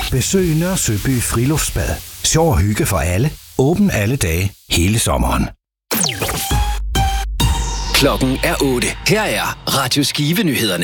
Besøg Nørre Søby Friluftsbad. Sjov og hygge for alle. Åben alle dage, hele sommeren. Klokken er 8. Her er Radio Skive-nyhederne.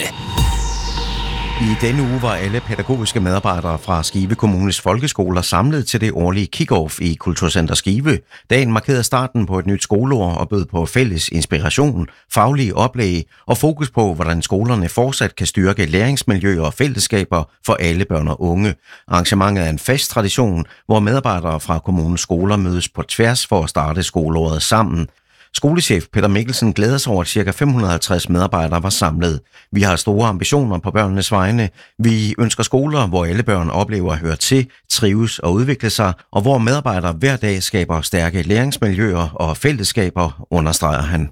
I denne uge var alle pædagogiske medarbejdere fra Skive Kommunes folkeskoler samlet til det årlige kick-off i Kulturcenter Skive. Dagen markerede starten på et nyt skoleår og bød på fælles inspiration, faglige oplæg og fokus på, hvordan skolerne fortsat kan styrke læringsmiljøer og fællesskaber for alle børn og unge. Arrangementet er en fast tradition, hvor medarbejdere fra kommunens skoler mødes på tværs for at starte skoleåret sammen. Skolechef Peter Mikkelsen glæder sig over, at ca. 550 medarbejdere var samlet. Vi har store ambitioner på børnenes vegne. Vi ønsker skoler, hvor alle børn oplever at høre til, trives og udvikle sig, og hvor medarbejdere hver dag skaber stærke læringsmiljøer og fællesskaber, understreger han.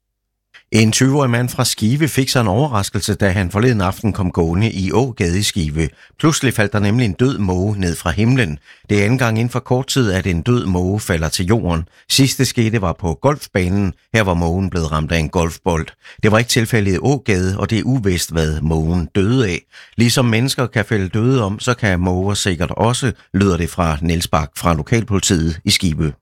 En 20-årig mand fra Skive fik sig en overraskelse, da han forleden aften kom gående i Ågade i Skive. Pludselig faldt der nemlig en død måge ned fra himlen. Det er anden gang inden for kort tid, at en død måge falder til jorden. Sidste skete var på golfbanen. Her var mågen blevet ramt af en golfbold. Det var ikke tilfældet i Ågade, og det er uvist, hvad mågen døde af. Ligesom mennesker kan falde døde om, så kan måger sikkert også, lyder det fra Niels Bak fra Lokalpolitiet i Skive.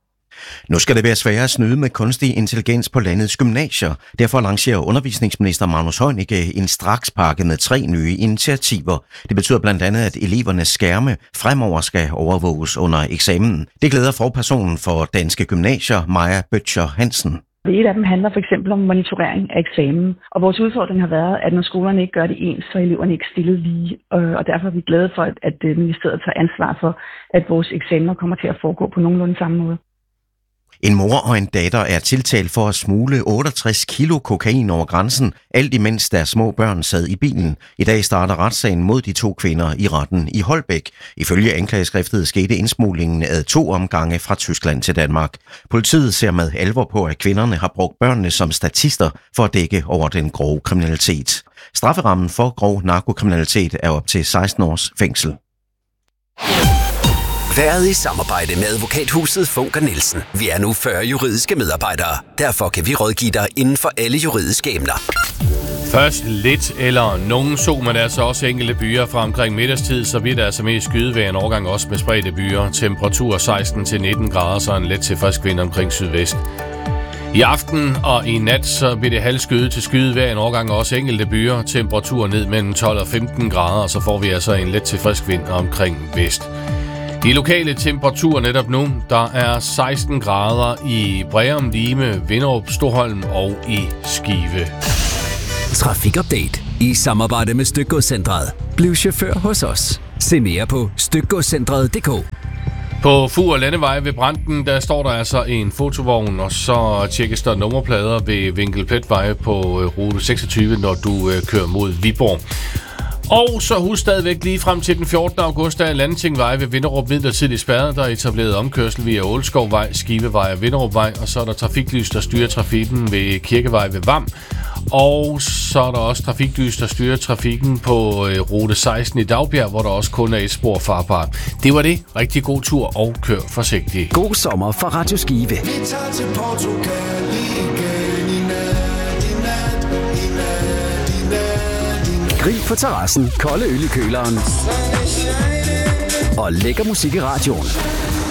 Nu skal det være sværere at snyde med kunstig intelligens på landets gymnasier. Derfor lancerer undervisningsminister Magnus Heunicke en strakspakke med 3 nye initiativer. Det betyder blandt andet, at elevernes skærme fremover skal overvåges under eksamen. Det glæder forpersonen for Danske Gymnasier, Maja Bøtcher Hansen. Et af dem handler for eksempel om monitorering af eksamen, og vores udfordring har været, at når skolerne ikke gør det ens, så er eleverne ikke stillet lige, og derfor er vi glade for, at ministeriet tager ansvar for, at vores eksamener kommer til at foregå på nogenlunde samme måde. En mor og en datter er tiltalt for at smugle 68 kilo kokain over grænsen, alt imens deres små børn sad i bilen. I dag starter retssagen mod de 2 kvinder i retten i Holbæk. Ifølge anklageskriftet skete indsmuglingen ad 2 omgange fra Tyskland til Danmark. Politiet ser med alvor på, at kvinderne har brugt børnene som statister for at dække over den grove kriminalitet. Strafferammen for grov narkokriminalitet er op til 16 års fængsel. Været i samarbejde med advokathuset Funker Nielsen. Vi er nu 40 juridiske medarbejdere. Derfor kan vi rådgive dig inden for alle juridiske emner. Først lidt eller nogen sol, men altså også enkelte byer fra omkring middagstid, så bliver det altså mest skydevejr en overgang også med spredte byer. Temperatur 16-19 grader, så en let til frisk vind omkring sydvest. I aften og i nat så bliver det halvskyet til skydevejr en overgang også enkelte byer. Temperatur ned mellem 12 og 15 grader, og så får vi altså en let til frisk vind omkring vest. De lokale temperaturer netop nu, der er 16 grader i Breum, Lime, Vinderup, Storholm og i Skive. Trafikupdate i samarbejde med Stykgodscentret. Bliv chauffør hos os. Se mere på stykgodscentret.dk. På Fur Landevej ved Branden, der står der altså en fotovogn, og så tjekkes der nummerplader ved Vinkelpletvej på rute 26, når du kører mod Viborg. Og så husk stadigvæk lige frem til den 14. august, der er Lantingvej ved Vinderup midlertidigt spærret. Der er etableret omkørsel via Ålskovvej, Skivevej og Vinderupvej. Og så er der trafiklys, der styrer trafikken ved Kirkevej ved Vam. Og så er der også trafiklys, der styrer trafikken på rute 16 i Dagbjerg, hvor der også kun er et spor farbart. Det var det. Rigtig god tur og kør forsigtigt. God sommer fra Radio Skive. Vi tager til Portugal igen i nat. Grill på terrassen, kolde øl i køleren og lækker musik i radioen.